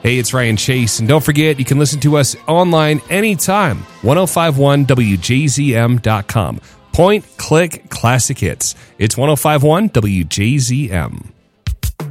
Hey, it's Ryan Chase, and don't forget, you can listen to us online anytime. 1051wjzm.com. Point, click, classic hits. It's 1051 WJZM.